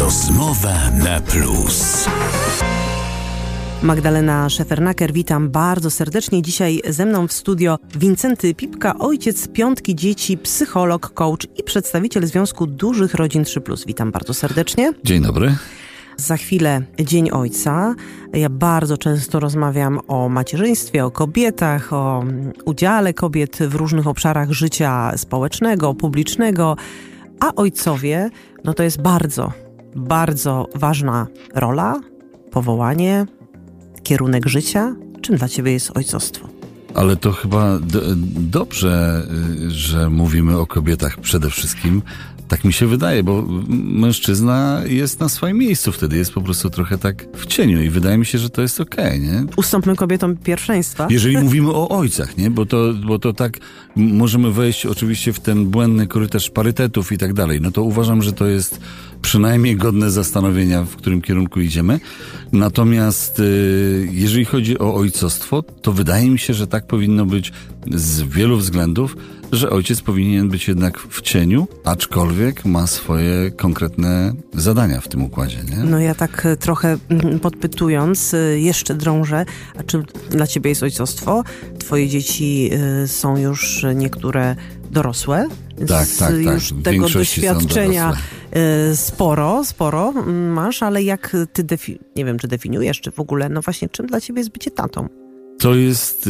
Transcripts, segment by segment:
Rozmowa na plus. Magdalena Szefernaker, witam bardzo serdecznie. Dzisiaj ze mną w studio Wincenty Pipka, ojciec 5 dzieci, psycholog, coach i przedstawiciel Związku Dużych Rodzin 3+. Witam bardzo serdecznie. Dzień dobry. Za chwilę Dzień Ojca. Ja bardzo często rozmawiam o macierzyństwie, o kobietach, o udziale kobiet w różnych obszarach życia społecznego, publicznego, a ojcowie, no to jest bardzo, bardzo ważna rola, powołanie, kierunek życia. Czym dla ciebie jest ojcostwo? Ale to chyba dobrze, że mówimy o kobietach przede wszystkim. Tak mi się wydaje, bo mężczyzna jest na swoim miejscu wtedy, jest po prostu trochę tak w cieniu i wydaje mi się, że to jest okej, nie? Ustąpmy kobietom pierwszeństwa. Jeżeli mówimy o ojcach, nie? Bo to tak możemy wejść oczywiście w ten błędny korytarz parytetów i tak dalej. No to uważam, że to jest przynajmniej godne zastanowienia, w którym kierunku idziemy. Natomiast jeżeli chodzi o ojcostwo, to wydaje mi się, że tak powinno być z wielu względów, że ojciec powinien być jednak w cieniu, aczkolwiek ma swoje konkretne zadania w tym układzie, nie? No ja tak trochę podpytując, jeszcze drążę, a czym dla ciebie jest ojcostwo? Twoje dzieci są już niektóre dorosłe. Tak. Już tego doświadczenia sporo masz, ale jak ty nie wiem, czy definiujesz, czy w ogóle, no właśnie, czym dla ciebie jest bycie tatą? To jest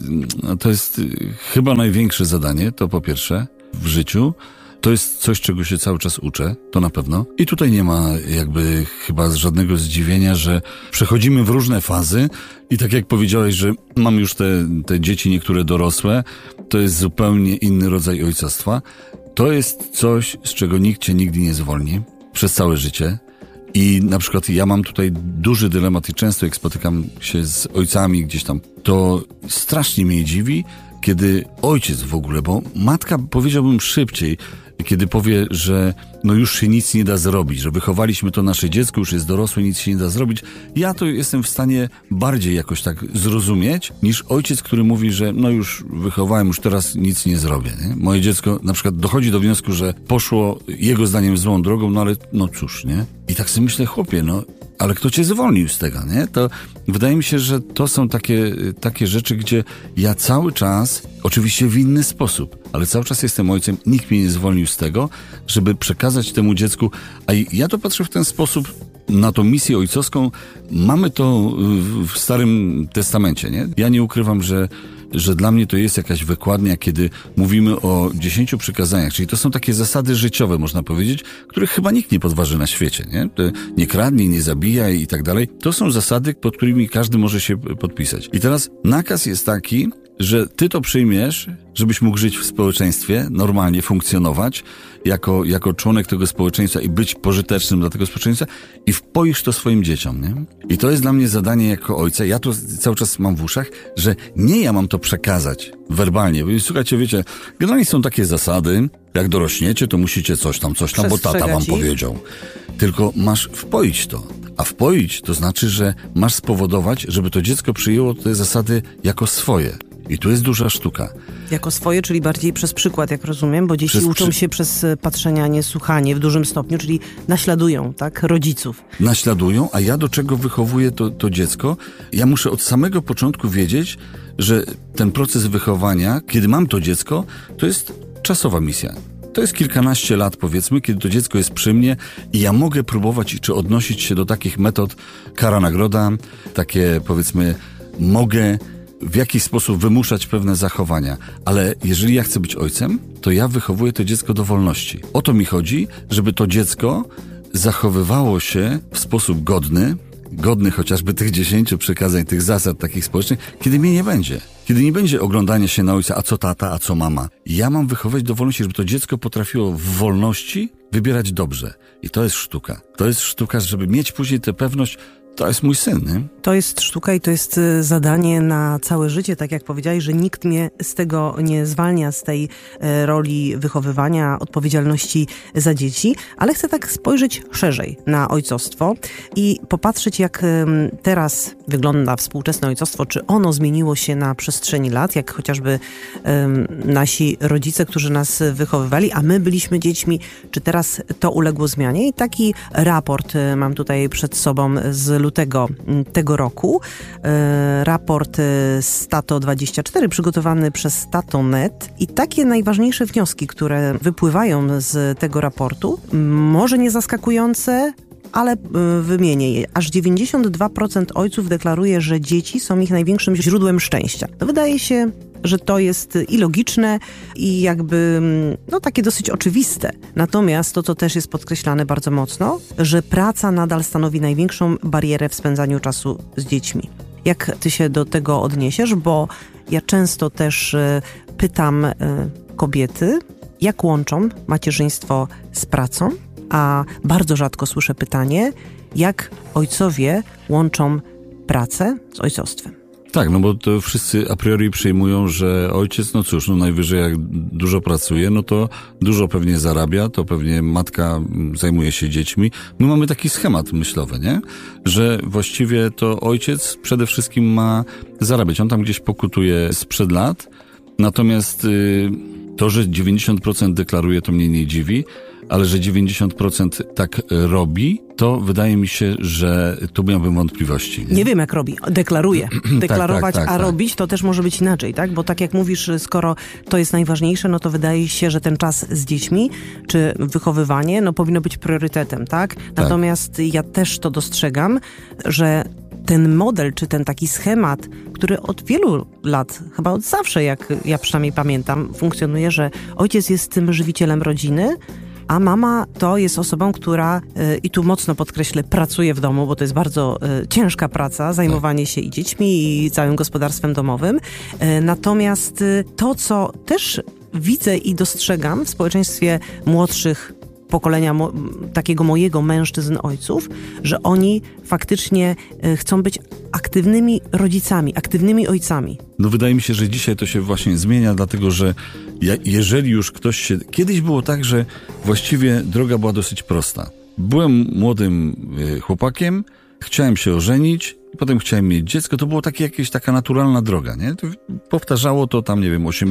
chyba największe zadanie, to po pierwsze w życiu. To jest coś, czego się cały czas uczę, to na pewno. I tutaj nie ma jakby chyba żadnego zdziwienia, że przechodzimy w różne fazy i tak jak powiedziałeś, że mam już te dzieci niektóre dorosłe, to jest zupełnie inny rodzaj ojcostwa. To jest coś, z czego nikt cię nigdy nie zwolni przez całe życie. I na przykład ja mam tutaj duży dylemat i często jak spotykam się z ojcami gdzieś tam, to strasznie mnie dziwi, kiedy ojciec w ogóle, bo matka powiedziałbym szybciej, kiedy powie, że no już się nic nie da zrobić, że wychowaliśmy to nasze dziecko, już jest dorosłe, nic się nie da zrobić. Ja to jestem w stanie bardziej jakoś tak zrozumieć, niż ojciec, który mówi, że no już wychowałem, już teraz nic nie zrobię. Nie? Moje dziecko na przykład dochodzi do wniosku, że poszło jego zdaniem złą drogą, no ale no cóż, nie? I tak sobie myślę, chłopie, no ale kto cię zwolnił z tego, nie? To wydaje mi się, że to są takie rzeczy, gdzie ja cały czas, oczywiście w inny sposób, ale cały czas jestem ojcem, nikt mnie nie zwolnił z tego, żeby przekazać temu dziecku, a ja to patrzę w ten sposób na tą misję ojcowską, mamy to w Starym Testamencie, nie? Ja nie ukrywam, że dla mnie to jest jakaś wykładnia, kiedy mówimy o 10 przykazaniach, czyli to są takie zasady życiowe, można powiedzieć, których chyba nikt nie podważy na świecie, nie? Nie kradnij, nie zabijaj i tak dalej. To są zasady, pod którymi każdy może się podpisać. I teraz nakaz jest taki, że ty to przyjmiesz, żebyś mógł żyć w społeczeństwie, normalnie funkcjonować jako członek tego społeczeństwa i być pożytecznym dla tego społeczeństwa i wpoisz to swoim dzieciom, nie? I to jest dla mnie zadanie jako ojca. Ja to cały czas mam w uszach, że nie ja mam to przekazać werbalnie. Słuchajcie, wiecie, generalnie są takie zasady, jak dorośniecie, to musicie coś tam, bo tata wam powiedział. Tylko masz wpoić to. A wpoić to znaczy, że masz spowodować, żeby to dziecko przyjęło te zasady jako swoje. I tu jest duża sztuka. Jako swoje, czyli bardziej przez przykład, jak rozumiem, bo dzieci uczą się przez patrzenie, a nie słuchanie w dużym stopniu, czyli naśladują, tak, rodziców. Naśladują, a ja do czego wychowuję to dziecko? Ja muszę od samego początku wiedzieć, że ten proces wychowania, kiedy mam to dziecko, to jest czasowa misja. To jest kilkanaście lat, powiedzmy, kiedy to dziecko jest przy mnie i ja mogę próbować czy odnosić się do takich metod kara-nagroda, takie, powiedzmy, mogę w jakiś sposób wymuszać pewne zachowania. Ale jeżeli ja chcę być ojcem, to ja wychowuję to dziecko do wolności. O to mi chodzi, żeby to dziecko zachowywało się w sposób godny chociażby tych 10 przykazań, tych zasad takich społecznych, kiedy mnie nie będzie. Kiedy nie będzie oglądania się na ojca, a co tata, a co mama. Ja mam wychowywać do wolności, żeby to dziecko potrafiło w wolności wybierać dobrze. I to jest sztuka. To jest sztuka, żeby mieć później tę pewność, to jest mój syn, nie? To jest sztuka i to jest zadanie na całe życie, tak jak powiedziałeś, że nikt mnie z tego nie zwalnia, z tej roli wychowywania, odpowiedzialności za dzieci, ale chcę tak spojrzeć szerzej na ojcostwo i popatrzeć, jak teraz wygląda współczesne ojcostwo, czy ono zmieniło się na przestrzeni lat, jak chociażby nasi rodzice, którzy nas wychowywali, a my byliśmy dziećmi, czy teraz to uległo zmianie? I taki raport mam tutaj przed sobą z lutego tego roku. Raport Stato24 przygotowany przez Stato.net i takie najważniejsze wnioski, które wypływają z tego raportu, może nie zaskakujące, ale wymienię je. Aż 92% ojców deklaruje, że dzieci są ich największym źródłem szczęścia. To wydaje się, że to jest i logiczne, i jakby takie dosyć oczywiste. Natomiast to, co też jest podkreślane bardzo mocno, że praca nadal stanowi największą barierę w spędzaniu czasu z dziećmi. Jak ty się do tego odniesiesz? Bo ja często też pytam kobiety, jak łączą macierzyństwo z pracą, a bardzo rzadko słyszę pytanie, jak ojcowie łączą pracę z ojcostwem. Tak, bo to wszyscy a priori przyjmują, że ojciec, najwyżej jak dużo pracuje, to dużo pewnie zarabia, to pewnie matka zajmuje się dziećmi. My mamy taki schemat myślowy, nie? Że właściwie to ojciec przede wszystkim ma zarabiać. On tam gdzieś pokutuje sprzed lat, natomiast to, że 90% deklaruje, to mnie nie dziwi, ale że 90% tak robi, to wydaje mi się, że tu miałbym wątpliwości. Nie wiem, jak robi. Deklaruje. Deklarować, tak. A robić to też może być inaczej, tak? Bo tak jak mówisz, skoro to jest najważniejsze, to wydaje się, że ten czas z dziećmi, czy wychowywanie, powinno być priorytetem, tak? Natomiast ja też to dostrzegam, że ten model, czy ten taki schemat, który od wielu lat, chyba od zawsze, jak ja przynajmniej pamiętam, funkcjonuje, że ojciec jest tym żywicielem rodziny, a mama to jest osobą, która, i tu mocno podkreślę, pracuje w domu, bo to jest bardzo ciężka praca, zajmowanie się i dziećmi, i całym gospodarstwem domowym. Natomiast to, co też widzę i dostrzegam w społeczeństwie młodszych pokolenia takiego mojego mężczyzn, ojców, że oni faktycznie chcą być aktywnymi rodzicami, aktywnymi ojcami. Wydaje mi się, że dzisiaj to się właśnie zmienia, dlatego że jeżeli już ktoś się... Kiedyś było tak, że właściwie droga była dosyć prosta. Byłem młodym chłopakiem, chciałem się ożenić, potem chciałem mieć dziecko, to było taka naturalna droga, nie? To powtarzało to tam,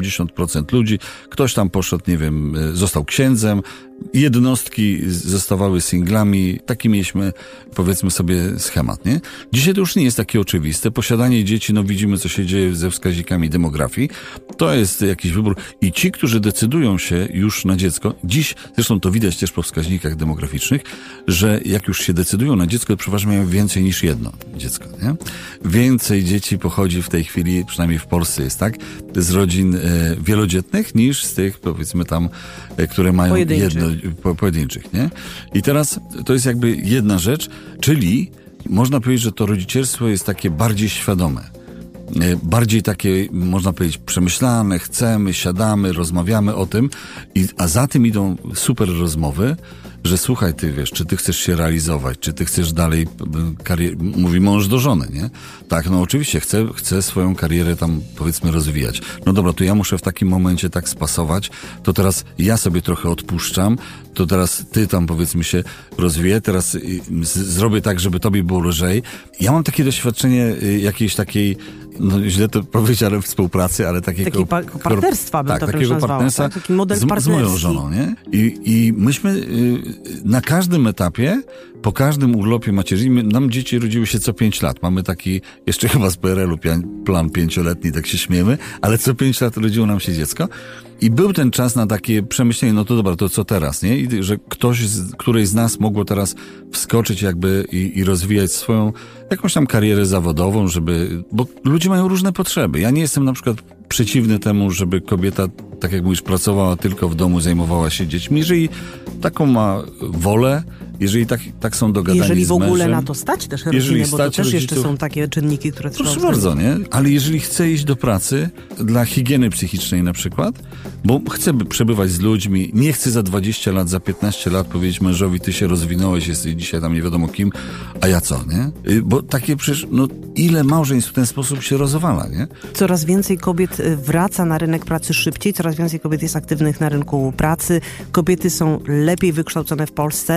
80% ludzi, ktoś tam poszedł, został księdzem, jednostki zostawały singlami, taki mieliśmy, powiedzmy sobie, schemat, nie? Dzisiaj to już nie jest takie oczywiste. Posiadanie dzieci, widzimy, co się dzieje ze wskaźnikami demografii. To jest jakiś wybór. I ci, którzy decydują się już na dziecko, dziś, zresztą to widać też po wskaźnikach demograficznych, że jak już się decydują na dziecko, to przeważnie mają więcej niż jedno dziecko, nie? Więcej dzieci pochodzi w tej chwili, przynajmniej w Polsce jest tak, z rodzin wielodzietnych niż z tych, powiedzmy tam, które mają pojedynczych, nie? I teraz to jest jakby jedna rzecz, czyli można powiedzieć, że to rodzicielstwo jest takie bardziej świadome. Bardziej takie, można powiedzieć, przemyślane, chcemy, siadamy, rozmawiamy o tym, a za tym idą super rozmowy, że słuchaj, ty wiesz, czy ty chcesz się realizować, czy ty chcesz dalej karierę, mówi mąż do żony, nie? Tak, oczywiście, chcę swoją karierę tam, powiedzmy, rozwijać. Dobra, to ja muszę w takim momencie tak spasować, to teraz ja sobie trochę odpuszczam, to teraz ty tam, powiedzmy, się rozwiję, teraz zrobię tak, żeby tobie było lżej. Ja mam takie doświadczenie jakiejś takiej, źle to powiedzieć, ale współpracy, ale takiego partnerstwa bym to takiego nazwała, partnerstwa, tak? Taki model partnerski. Z moją żoną, nie? I myśmy na każdym etapie, po każdym urlopie macierzyńskim, nam dzieci rodziły się co 5 lat. Mamy taki, jeszcze chyba z PRL-u plan 5-letni, tak się śmiemy, ale co 5 lat rodziło nam się dziecko. I był ten czas na takie przemyślenie, to dobra, to co teraz, nie? I że któreś z nas mogło teraz wskoczyć jakby i rozwijać swoją jakąś tam karierę zawodową, bo ludzie mają różne potrzeby. Ja nie jestem na przykład przeciwny temu, żeby kobieta, tak jak mówisz, pracowała tylko w domu, zajmowała się dziećmi. Jeżeli taką ma wolę, jeżeli tak są dogadani jeżeli z w ogóle mężem, na to stać też rodzinę, bo to też jeszcze są takie czynniki, które trzeba proszę bardzo, nie? Ale jeżeli chce iść do pracy dla higieny psychicznej na przykład, bo chce przebywać z ludźmi, nie chce za 20 lat, za 15 lat powiedzieć mężowi, ty się rozwinąłeś, jesteś dzisiaj tam nie wiadomo kim, a ja co, nie? Bo takie przecież, ile małżeństw w ten sposób się rozwala, nie? Coraz więcej kobiet wraca na rynek pracy szybciej, coraz więcej kobiet jest aktywnych na rynku pracy, kobiety są lepiej wykształcone w Polsce.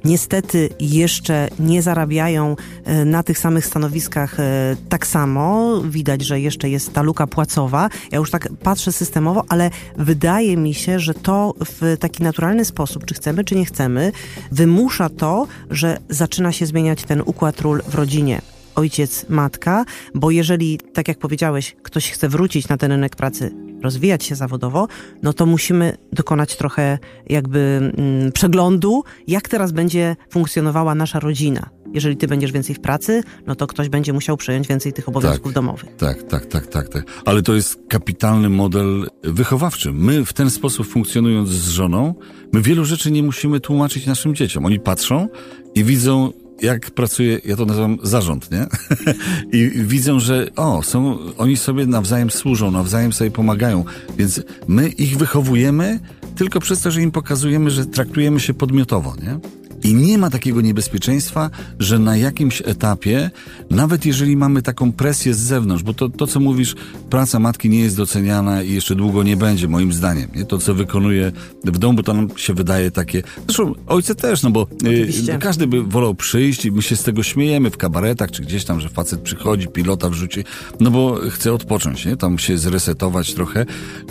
niestety jeszcze nie zarabiają na tych samych stanowiskach tak samo. Widać, że jeszcze jest ta luka płacowa. Ja już tak patrzę systemowo, ale wydaje mi się, że to w taki naturalny sposób, czy chcemy, czy nie chcemy, wymusza to, że zaczyna się zmieniać ten układ ról w rodzinie. Ojciec, matka, bo jeżeli, tak jak powiedziałeś, ktoś chce wrócić na ten rynek pracy, rozwijać się zawodowo, no to musimy dokonać trochę jakby przeglądu, jak teraz będzie funkcjonowała nasza rodzina. Jeżeli ty będziesz więcej w pracy, no to ktoś będzie musiał przejąć więcej tych obowiązków domowych. Tak. Ale to jest kapitalny model wychowawczy. My w ten sposób funkcjonując z żoną, my wielu rzeczy nie musimy tłumaczyć naszym dzieciom. Oni patrzą i widzą, jak pracuje, ja to nazywam zarząd, nie? I widzą, że oni sobie nawzajem służą, nawzajem sobie pomagają, więc my ich wychowujemy tylko przez to, że im pokazujemy, że traktujemy się podmiotowo, nie? I nie ma takiego niebezpieczeństwa, że na jakimś etapie, nawet jeżeli mamy taką presję z zewnątrz, bo to co mówisz, praca matki nie jest doceniana i jeszcze długo nie będzie, moim zdaniem. Nie? To, co wykonuje w domu, bo to nam się wydaje takie... Zresztą ojcy też, no bo każdy by wolał przyjść i my się z tego śmiejemy w kabaretach, czy gdzieś tam, że facet przychodzi, pilota wrzuci, no bo chce odpocząć, nie? Tam się zresetować trochę,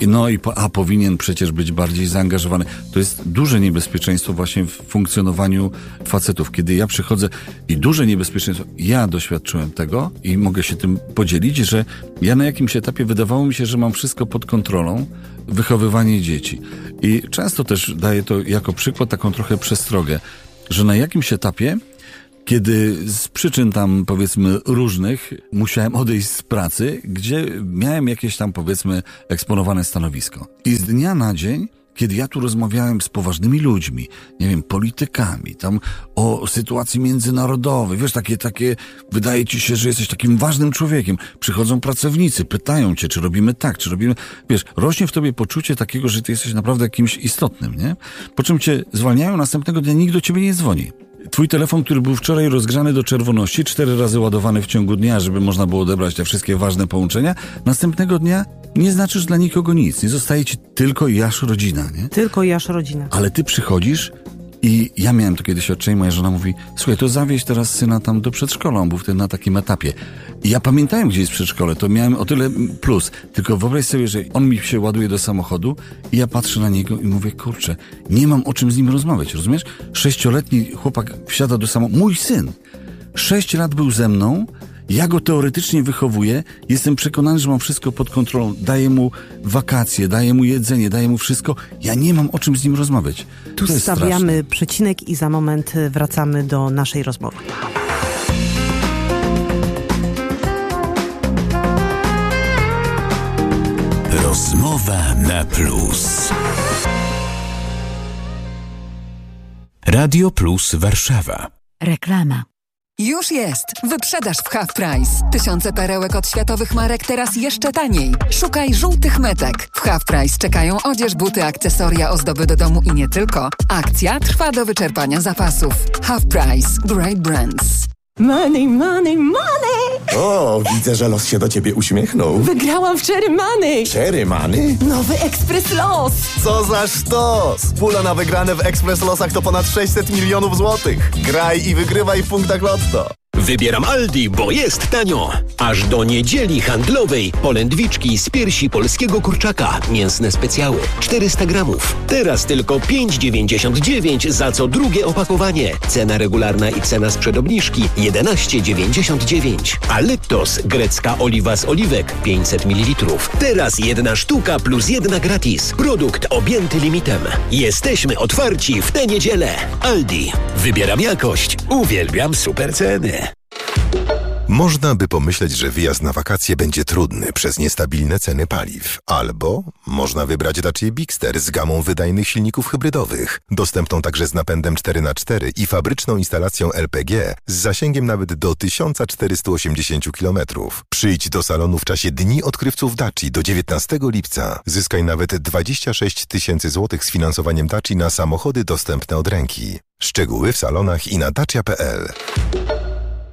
powinien przecież być bardziej zaangażowany. To jest duże niebezpieczeństwo właśnie w funkcjonowaniu facetów. Kiedy ja przychodzę i duże niebezpieczeństwo, ja doświadczyłem tego i mogę się tym podzielić, że ja na jakimś etapie wydawało mi się, że mam wszystko pod kontrolą, wychowywanie dzieci. I często też daję to jako przykład, taką trochę przestrogę, że na jakimś etapie, kiedy z przyczyn tam powiedzmy różnych musiałem odejść z pracy, gdzie miałem jakieś tam powiedzmy eksponowane stanowisko. I z dnia na dzień, kiedy ja tu rozmawiałem z poważnymi ludźmi, nie wiem, politykami, tam o sytuacji międzynarodowej, wiesz, takie, wydaje ci się, że jesteś takim ważnym człowiekiem. Przychodzą pracownicy, pytają cię, czy robimy tak, czy robimy... Wiesz, rośnie w tobie poczucie takiego, że ty jesteś naprawdę kimś istotnym, nie? Po czym cię zwalniają, następnego dnia nikt do ciebie nie dzwoni. Twój telefon, który był wczoraj rozgrzany do czerwoności, 4 razy ładowany w ciągu dnia, żeby można było odebrać te wszystkie ważne połączenia, następnego dnia nie znaczysz dla nikogo nic. Nie zostaje ci tylko i aż rodzina, nie? Tylko i aż rodzina. Ale ty przychodzisz i ja miałem takie doświadczenie, moja żona mówi, słuchaj, to zawieź teraz syna tam do przedszkola, on był wtedy na takim etapie. I ja pamiętałem, gdzie jest przedszkole, to miałem o tyle plus. Tylko wyobraź sobie, że on mi się ładuje do samochodu i ja patrzę na niego i mówię, kurczę, nie mam o czym z nim rozmawiać, rozumiesz? 6-letni chłopak wsiada do samochodu, mój syn, 6 lat był ze mną, ja go teoretycznie wychowuję, jestem przekonany, że mam wszystko pod kontrolą, daję mu wakacje, daję mu jedzenie, daję mu wszystko, ja nie mam o czym z nim rozmawiać. Tu stawiamy przecinek i za moment wracamy do naszej rozmowy. Rozmowa na plus. Radio Plus Warszawa. Reklama. Już jest! Wyprzedaż w Half Price. Tysiące perełek od światowych marek teraz jeszcze taniej. Szukaj żółtych metek. W Half Price czekają odzież, buty, akcesoria, ozdoby do domu i nie tylko. Akcja trwa do wyczerpania zapasów. Half Price. Great brands. Money, money, money! O, widzę, że los się do ciebie uśmiechnął. Wygrałam w Cherry Money! Cherry Money? Nowy Ekspres Los! Co za sztos! Pula na wygrane w Ekspres Losach to ponad 600 milionów złotych. Graj i wygrywaj w punktach Lotto. Wybieram Aldi, bo jest tanio. Aż do niedzieli handlowej polędwiczki z piersi polskiego kurczaka. Mięsne specjały. 400 gramów. Teraz tylko 5,99 za co drugie opakowanie. Cena regularna i cena sprzed obniżki 11,99. A Leptos, grecka oliwa z oliwek 500 ml. Teraz 1 sztuka plus 1 gratis. Produkt objęty limitem. Jesteśmy otwarci w tę niedzielę. Aldi. Wybieram jakość. Uwielbiam super ceny. Można by pomyśleć, że wyjazd na wakacje będzie trudny przez niestabilne ceny paliw. Albo można wybrać Dacia Bigster z gamą wydajnych silników hybrydowych, dostępną także z napędem 4x4 i fabryczną instalacją LPG z zasięgiem nawet do 1480 km. Przyjdź do salonu w czasie Dni Odkrywców Daci do 19 lipca. Zyskaj nawet 26 000 złotych z finansowaniem Daci na samochody dostępne od ręki. Szczegóły w salonach i na dacia.pl.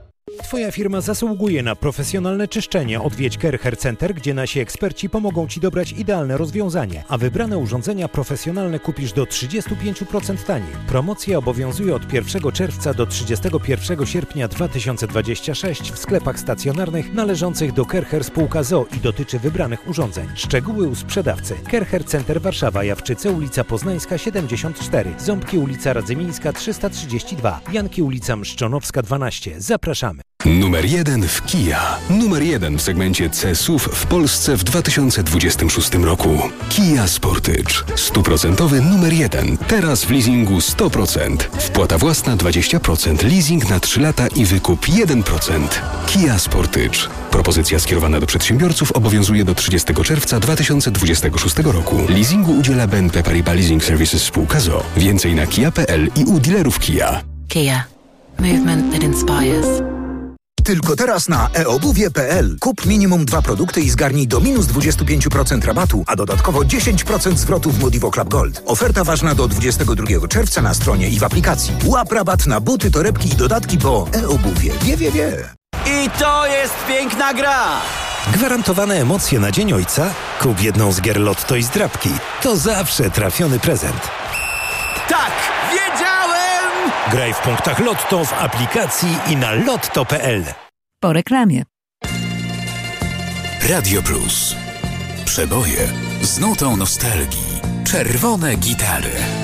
Twoja firma zasługuje na profesjonalne czyszczenie, odwiedź Care Hair Center, gdzie nasi eksperci pomogą Ci dobrać idealne rozwiązanie, a wybrane urządzenia profesjonalne kupisz do 35% taniej. Promocja obowiązuje od 1 czerwca do 31 sierpnia 2026 w sklepach stacjonarnych należących do Care Hair Spółka ZOO i dotyczy wybranych urządzeń. Szczegóły u sprzedawcy. Care Hair Center Warszawa, Jawczyce, ulica Poznańska 74, Ząbki, ulica Radzymińska 332, Janki, ulica Mszczonowska 12. Zapraszamy. Numer 1 w Kia. Numer 1 w segmencie C-SUV w Polsce w 2026 roku. Kia Sportage. 100% numer 1. Teraz w leasingu 100%. Wpłata własna 20%. Leasing na 3 lata i wykup 1%. Kia Sportage. Propozycja skierowana do przedsiębiorców obowiązuje do 30 czerwca 2026 roku. Leasingu udziela BNP Paribas Leasing Services Spółka ZOO. Więcej na kia.pl i u dealerów Kia. Kia. Movement that inspires. Tylko teraz na eobuwie.pl. Kup minimum 2 produkty i zgarnij do minus 25% rabatu, a dodatkowo 10% zwrotu w Modivo Club Gold. Oferta ważna do 22 czerwca na stronie i w aplikacji. Łap rabat na buty, torebki i dodatki, bo eobuwie. Wie. I to jest piękna gra! Gwarantowane emocje na Dzień Ojca? Kup jedną z gier Lotto i zdrabki. To zawsze trafiony prezent. Tak! Wiedziałem! Graj w punktach Lotto, w aplikacji i na lotto.pl. Po reklamie. Radio Plus. Przeboje z nutą nostalgii. Czerwone gitary.